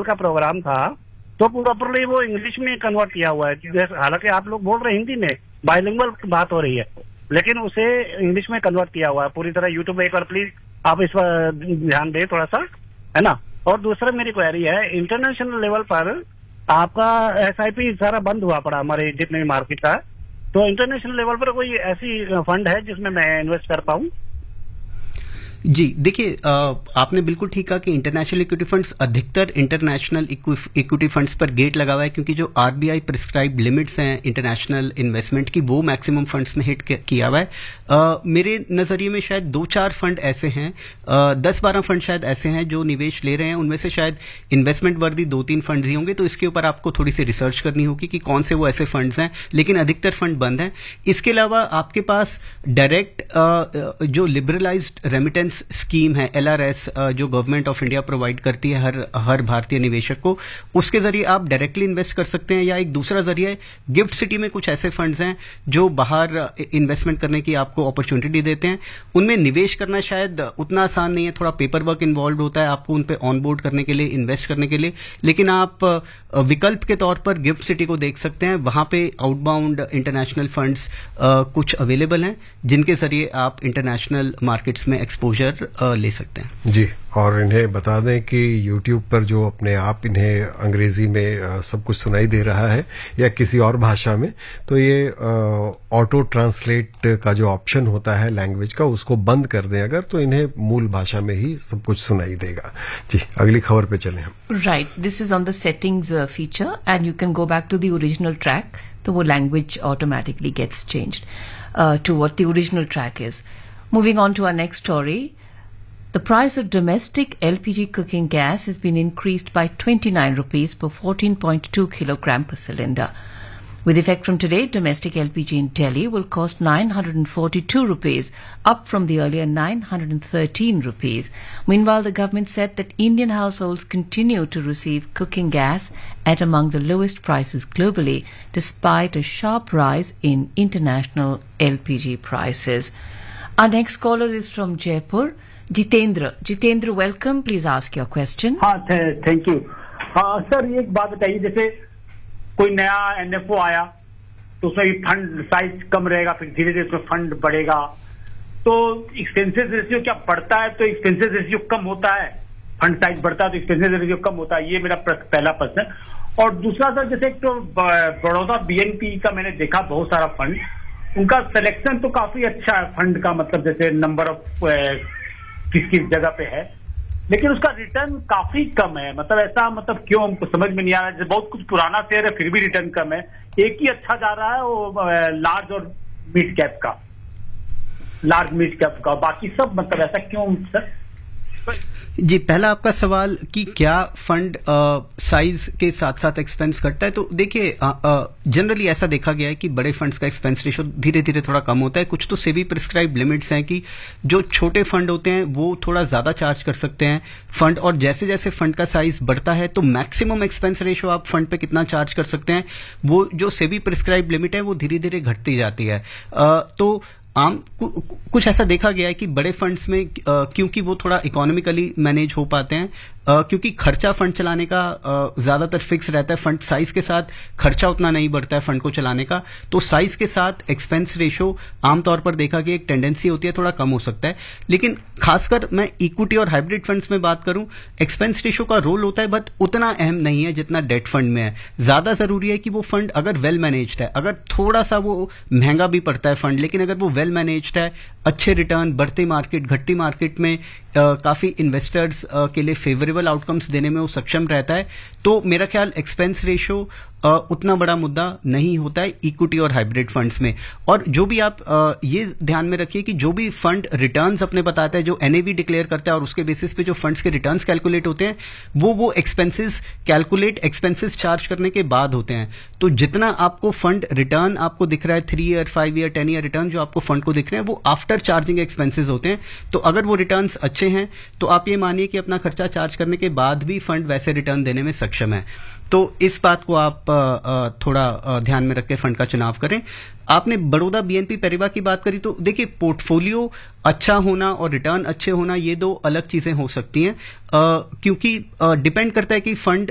Level का programme था, तो प्रॉपरली वो इंग्लिश में कन्वर्ट किया हुआ है। हालांकि आप लोग बोल रहे हैं हिंदी में, बाइलिंगुअल की बात हो रही है, लेकिन उसे इंग्लिश में कन्वर्ट किया हुआ है पूरी तरह। यूट्यूब में एक बार प्लीज आप इस पर ध्यान दें थोड़ा सा, है ना। और दूसरा मेरी क्वेरी है, इंटरनेशनल लेवल पर आपका SIP सारा बंद हुआ पड़ा हमारे जितने भी मार्केट का, तो इंटरनेशनल लेवल पर कोई ऐसी फंड है जिसमें मैं इन्वेस्ट कर पाऊं? जी देखिए, आपने बिल्कुल ठीक कहा कि इंटरनेशनल इक्विटी फंड्स, अधिकतर इंटरनेशनल इक्विटी फंड्स पर गेट लगा हुआ है, क्योंकि जो RBI प्रिस्क्राइब लिमिट्स हैं इंटरनेशनल इन्वेस्टमेंट की, वो मैक्सिमम फंड्स ने हिट किया हुआ है। मेरे नजरिए में शायद 2-4 फंड ऐसे हैं, 10-12 फंड शायद ऐसे हैं जो निवेश ले रहे हैं। उनमें से शायद इन्वेस्टमेंट वर्दी 2-3 फंड्स ही होंगे, तो इसके ऊपर आपको थोड़ी सी रिसर्च करनी होगी कि कौन से वो ऐसे फंड्स हैं, लेकिन अधिकतर फंड बंद हैं। इसके अलावा आपके पास डायरेक्ट जो लिबरलाइज्ड रेमिटेंस स्कीम है LRS, जो गवर्नमेंट ऑफ इंडिया प्रोवाइड करती है हर भारतीय निवेशक को, उसके जरिए आप डायरेक्टली इन्वेस्ट कर सकते हैं। या एक दूसरा जरिया है, गिफ्ट सिटी में कुछ ऐसे फंड्स हैं जो बाहर इन्वेस्टमेंट करने की आपको अपॉर्चुनिटी देते हैं। उनमें निवेश करना शायद उतना आसान नहीं है, थोड़ा पेपर वर्क इन्वॉल्व होता है आपको उन पे ऑनबोर्ड करने के लिए, इन्वेस्ट करने के लिए, लेकिन आप विकल्प के तौर पर गिफ्ट सिटी को देख सकते हैं। वहां पे आउटबाउंड इंटरनेशनल फंड्स कुछ अवेलेबल हैं जिनके जरिए आप इंटरनेशनल मार्केट्स में एक्सपोजर ले सकते हैं। जी, और इन्हें बता दें कि YouTube पर जो अपने आप इन्हें अंग्रेजी में सब कुछ सुनाई दे रहा है या किसी और भाषा में, तो ये ऑटो ट्रांसलेट का जो ऑप्शन होता है लैंग्वेज का, उसको बंद कर दें अगर, तो इन्हें मूल भाषा में ही सब कुछ सुनाई देगा। जी, अगली खबर पे चलें हम। Right, this is on the settings feature and you can go back to the original track, तो वो language automatically gets changed to what the original track is. Moving on to our next story, the price of domestic LPG cooking gas has been increased by 29 rupees per 14.2 kilogram per cylinder. With effect from today, domestic LPG in Delhi will cost 942 rupees, up from the earlier 913 rupees. Meanwhile, the government said that Indian households continue to receive cooking gas at among the lowest prices globally, despite a sharp rise in international LPG prices. Our next caller is from Jaipur, Jitendra. Jitendra, welcome. Please ask your question. हाँ, thank you. Sir, एक बात बताइए, जैसे कोई नया NFO आया तो उसमें फंड साइज कम रहेगा, फिर धीरे धीरे उसमें फंड बढ़ेगा, तो एक्सपेंसेस रेशियो क्या बढ़ता है? तो एक्सपेंसेस रेशियो कम होता है, फंड साइज बढ़ता है तो एक्सपेंसेस रेशियो कम होता है। ये मेरा पहला प्रश्न। और दूसरा सर, जैसे एक तो बड़ौदा BNP का मैंने देखा बहुत सारा फंड, उनका सिलेक्शन तो काफी अच्छा है फंड का, मतलब जैसे नंबर ऑफ किस किस जगह पे है, लेकिन उसका रिटर्न काफी कम है। मतलब ऐसा, मतलब क्यों हमको समझ में नहीं आ रहा है। बहुत कुछ पुराना शेयर है फिर भी रिटर्न कम है। एक ही अच्छा जा रहा है, वो लार्ज और मिड कैप का, लार्ज मिड कैप का, बाकी सब मतलब ऐसा क्यों सर? जी, पहला आपका सवाल कि क्या फंड साइज के साथ साथ एक्सपेंस घटता है, तो देखिए जनरली ऐसा देखा गया है कि बड़े फंड्स का एक्सपेंस रेशो धीरे धीरे थोड़ा कम होता है। कुछ तो सेबी प्रिस्क्राइब लिमिट्स हैं कि जो छोटे फंड होते हैं वो थोड़ा ज्यादा चार्ज कर सकते हैं फंड, और जैसे जैसे फंड का साइज बढ़ता है तो मैक्सिमम एक्सपेंस रेशो आप फंड पे कितना चार्ज कर सकते हैं, वो जो सेबी प्रिस्क्राइब लिमिट है वो धीरे धीरे घटती जाती है। तो कुछ ऐसा देखा गया है कि बड़े फंड्स में क्योंकि वो थोड़ा इकोनॉमिकली मैनेज हो पाते हैं, क्योंकि खर्चा फंड चलाने का ज्यादातर फिक्स रहता है, फंड साइज के साथ खर्चा उतना नहीं बढ़ता है फंड को चलाने का, तो साइज के साथ एक्सपेंस रेशो आमतौर पर देखा गया एक टेंडेंसी होती है थोड़ा कम हो सकता है। लेकिन खासकर मैं इक्विटी और हाइब्रिड फंड्स में बात करूं, एक्सपेंस रेशो का रोल होता है बट उतना अहम नहीं है जितना डेट फंड में है। ज्यादा जरूरी है कि वो फंड अगर वेल मैनेज्ड है, अगर थोड़ा सा वो महंगा भी पड़ता है फंड, लेकिन अगर वो वेल मैनेज्ड है, अच्छे रिटर्न, बढ़ती मार्केट, घटती मार्केट में काफी इन्वेस्टर्स के लिए फेवरेबल आउटकम्स देने में वो सक्षम रहता है, तो मेरा ख्याल एक्सपेंस रेशो उतना बड़ा मुद्दा नहीं होता है इक्विटी और हाइब्रिड फंड्स में। और जो भी आप ये ध्यान में रखिए कि जो भी फंड रिटर्न्स अपने बताता है, जो एनएवी डिक्लेयर करता है और उसके बेसिस पे जो फंड्स के रिटर्न्स कैलकुलेट होते हैं वो एक्सपेंसेस कैलकुलेट, एक्सपेंसेस चार्ज करने के बाद होते हैं। तो जितना आपको फंड रिटर्न आपको दिख रहा है 3 ईयर, 5 ईयर, 10 ईयर रिटर्न जो आपको फंड को दिख रहे हैं वो आफ्टर चार्जिंग एक्सपेंसेस होते हैं। तो अगर वो रिटर्न्स अच्छे हैं तो आप ये मानिए कि अपना खर्चा चार्ज करने के बाद भी फंड वैसे रिटर्न देने में सक्षम है। तो इस बात को आप थोड़ा ध्यान में रख के फंड का चुनाव करें। आपने बड़ौदा बीएनपी पैरिबा की बात करी, तो देखिए पोर्टफोलियो अच्छा होना और रिटर्न अच्छे होना ये दो अलग चीजें हो सकती हैं, क्योंकि डिपेंड करता है कि फंड